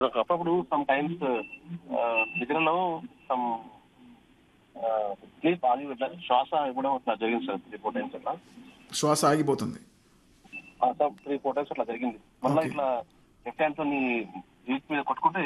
అప్పుడప్పుడు some times నిద్రలో some sleep ఆగి ఇట్లా శ్వాస ఇవ్వడం అట్లా జరిగింది సార్ 3-4 టైమ్స్ అట్లా. శ్వాస ఆగిపోతుంది. సార్ 3-4 టైమ్స్ అట్లా జరిగింది. మళ్ళీ ఇట్లా లెఫ్ట్ హ్యాండ్ తో వీట్ మీద కొట్టుకుంటే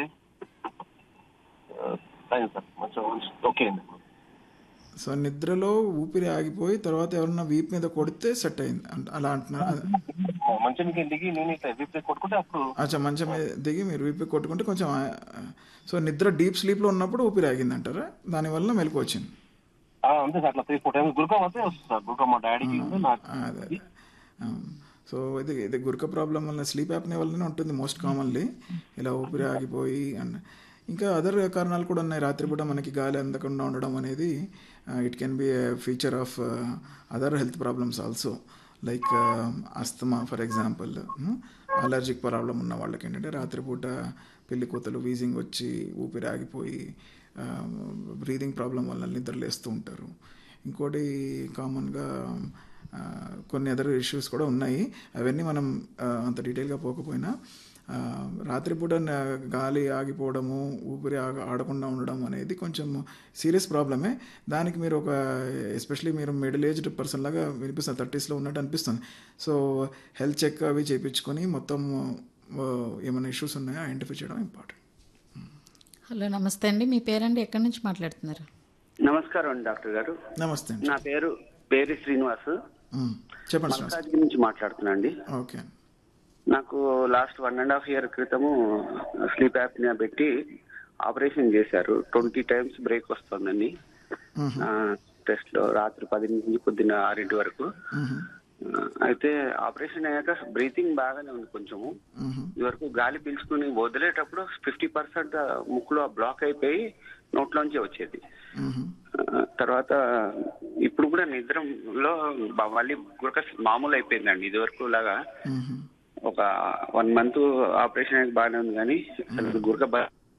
సార్ మంచిగా ఓకే అండి. సో నిద్రలో ఊపిరి ఆగిపోయి తర్వాత ఎవరన్నా వీప్ మీద కొడితే సెట్ అయింది అలా అంటున్నారు. మంచం దిగి నేను ఇట్లా వీప్ మీద కొట్టుకుంటే అప్పుడు అచ్చా, మంచం మీద దిగి మీరు వీప్ మీద కొట్టుకుంటే కొంచెం సో నిద్ర డీప్ స్లీప్లో ఉన్నప్పుడు ఊపిరి ఆగింది అంటారా? దానివల్ల మెలకు వచ్చింది. అంతే సార్. అట్లా 3-4 టైమ్స్ గురుకం అయితే వస్తుంది సార్. గురుకం మా డాడీకి అదే. సో ఇది గురక ప్రాబ్లం వల్ల స్లీప్ యాప్నే వల్లనే ఉంటుంది మోస్ట్ కామన్లీ, ఇలా ఊపిరి ఆగిపోయి. అండ్ ఇంకా అదర్ కారణాలు కూడా ఉన్నాయి. రాత్రిపూట మనకి గాలి అందకుండా ఉండడం అనేది it can be A feature of other health problems also, like asthma for example. Allergic problem ఉన్న వాళ్ళకి ఏంటంటే రాత్రిపూట పెళ్లి కూతలు వీజింగ్ వచ్చి ఊపిరి ఆగిపోయి బ్రీదింగ్ ప్రాబ్లం వల్ల నిద్రలేస్తూ ఉంటారు. ఇంకోటి కామన్గా కొన్ని అదర్ ఇష్యూస్ కూడా ఉన్నాయి. అవన్నీ మనం అంత డీటెయిల్గా పోకపోయినా రాత్రిపూట గాలి ఆగిపోవడము, ఊపిరి ఆడకుండా ఉండడం అనేది కొంచెం సీరియస్ ప్రాబ్లమే. దానికి మీరు ఒక ఎస్పెషలీ మీరు మిడిల్ ఏజ్డ్ పర్సన్ లాగా వినిపిస్తుంది, 30sలో ఉన్నట్టు అనిపిస్తుంది. సో హెల్త్ చెక్ అవి చేయించుకొని మొత్తం ఏమైనా ఇష్యూస్ ఉన్నాయో ఐడెంటిఫై చేయడం ఇంపార్టెంట్. హలో, నమస్తే అండి. మీ పేరండి? ఎక్కడి నుంచి మాట్లాడుతున్నారు? నమస్కారం అండి డాక్టర్ గారు. నమస్తే అండి. నా పేరు పేరి శ్రీనివాస్, చెప్పండి. మల్కాజ్గిరి నుంచి మాట్లాడుతున్నా అండి. ఓకే. నాకు లాస్ట్ 1.5 year క్రితము స్లీప్ యాప్నియా పెట్టి ఆపరేషన్ చేశారు. 20 times బ్రేక్ వస్తుందని టెస్ట్ లో రాత్రి 10 నుంచి పొద్దున్న 6 వరకు. అయితే ఆపరేషన్ అయ్యాక బ్రీతింగ్ బాగానే ఉంది కొంచెము. ఇదివరకు గాలి పీల్చుకుని వదిలేటప్పుడు 50% ముక్కులో బ్లాక్ అయిపోయి నోట్లోంచి వచ్చేది. తర్వాత ఇప్పుడు కూడా నిద్రలో మళ్ళీ గురక మామూలు అయిపోయిందండి. ఇదివరకు లాగా ఒక 1 month ఆపరేషన్ అయితే బాగానే ఉంది, కానీ గురక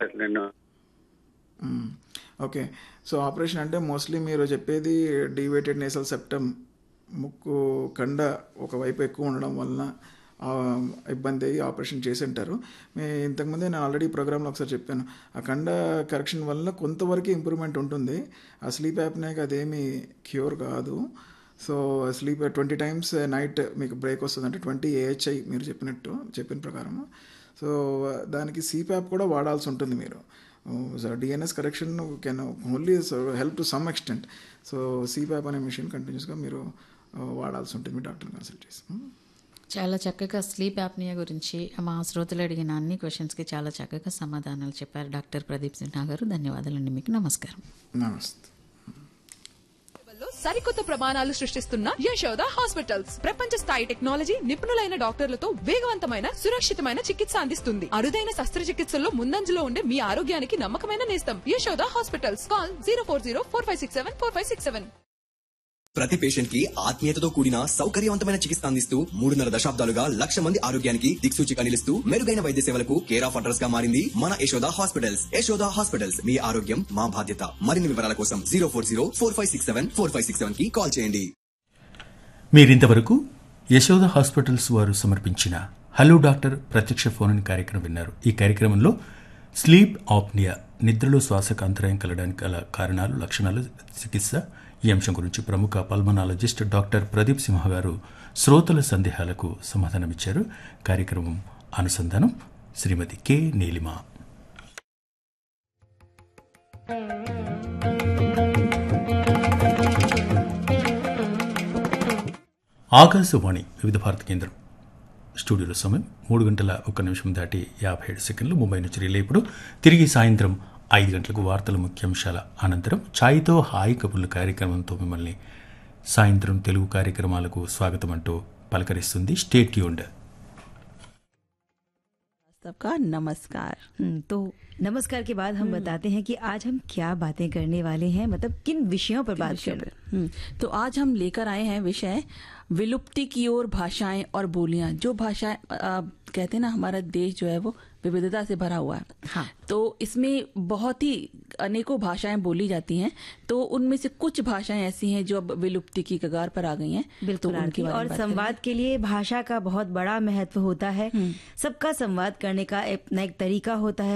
ఓకే. సో ఆపరేషన్ అంటే మోస్ట్లీ మీరు చెప్పేది డీవేటెడ్ నేసల్ సెప్టమ్, ముక్కు కండ ఒకవైపు ఎక్కువ ఉండడం వలన ఇబ్బంది అయ్యి ఆపరేషన్ చేసి ఉంటారు. ఇంతకుముందే నేను ఆల్రెడీ ప్రోగ్రాంలో ఒకసారి చెప్పాను, ఆ కండ కరెక్షన్ వల్ల కొంతవరకు ఇంప్రూవ్మెంట్ ఉంటుంది. ఆ స్లీప్ యాప్నేకి అదేమీ క్యూర్ కాదు. సో స్లీప్ 20 times నైట్ మీకు బ్రేక్ వస్తుంది అంటే 20 AHI మీరు చెప్పిన ప్రకారం. సో దానికి CPAP కూడా వాడాల్సి ఉంటుంది మీరు. DNS correction can only help to some extent. So CPAP అనే మెషిన్ కంటిన్యూస్గా మీరు వాడాల్సి ఉంటుంది మీ డాక్టర్ కన్సల్ట్ చేసి. చాలా చక్కగా స్లీప్ యాప్నియా గురించి మా శ్రోతలు అడిగిన అన్ని క్వశ్చన్స్కి చాలా చక్కగా సమాధానాలు చెప్పారు డాక్టర్ ప్రదీప్ సిన్హా గారు. ధన్యవాదాలండి మీకు. నమస్కారం. నమస్తే. సరికొత్త ప్రమాణాలు సృష్టిస్తున్న యశోద హాస్పిటల్స్ ప్రపంచ స్థాయి టెక్నాలజీ, నిపుణులైన డాక్టర్లతో వేగవంతమైన సురక్షితమైన చికిత్స అందిస్తుంది. అరుదైన శస్త్రచికిత్సల్లో ముందంజలో ఉండే మీ ఆరోగ్యానికి నమ్మకమైన నేస్తం యశోద హాస్పిటల్స్. కాల్ 040-4567-4567. ప్రతి పేషెంట్ కి ఆత్మీయతతో కూడిన సౌకర్యవంతమైన చికిత్స అందిస్తూ 3.5 దశాబ్దాలుగా 1,00,000 మంది ఆరోగ్యానికి దిక్సూచిగా నిలుస్తూ మెరుగైన వైద్య సేవలకు కేర్ ఆఫ్ అడ్రస్ గా మారింది మన యశోద హాస్పిటల్స్. యశోద హాస్పిటల్స్, మీ ఆరోగ్యం మా బాధ్యత. మరిన్ని వివరాల కోసం 040-4567-4567 కి కాల్ చేయండి. మీరింతవరకు యశోద హాస్పిటల్స్ వారు సమర్పించిన హలో డాక్టర్ ప్రత్యక్ష ఫోన్ కార్యక్రమం విన్నారు. ఈ కార్యక్రమంలో స్లీప్ ఆప్నియా, నిద్రలో శ్వాసకు అంతరాయం కలగడానికి గల కారణాలు, లక్షణాలు, చికిత్స, ఈ అంశం గురించి ప్రముఖ పల్మనాలజిస్ట్ డాక్టర్ ప్రదీప్ సింహ గారు శ్రోతల సందేహాలకు సమాధానమిచ్చారు. కార్యక్రమం అనుసంధానం శ్రీమతి కె నీలిమ. ఆకాశవాణి వివిధ భారత కేంద్రం. స్టూడియోలో సమయం 3:01 దాటి 57 ముంబై నుంచి రిలే. ఇప్పుడు తిరిగి సాయంత్రం 5 గంటలకు వార్తల ముఖ్యాంశాల అనంతరం ఛాయ్తో హాయ్ కబుర్ల కార్యక్రమంతో మిమ్మల్ని సాయంత్రం తెలుగు కార్యక్రమాలకు స్వాగతం అంటూ పలకరిస్తుంది. Stay tuned. सबका नमस्कार। तो नमस्कार के बाद हम बताते हैं कि आज हम क्या बातें करने वाले हैं, मतलब किन विषयों पर बात कर रहे हैं। तो आज हम लेकर आए हैं विषय विलुप्ति की ओर भाषाएं और बोलियां। जो भाषाएं कहते हैं ना, हमारा देश जो है वो विविधता से भरा हुआ है। हाँ। तो इसमें बहुत ही अनेकों भाषाएं बोली जाती हैं, तो उनमें से कुछ भाषाएं ऐसी हैं जो अब विलुप्ति की कगार पर आ गई हैं। बिल्कुल तो उनके आरती, बारे में और बात संवाद के लिए भाषा का बहुत बड़ा महत्व होता है। सबका संवाद करने का अपना एक तरीका होता है।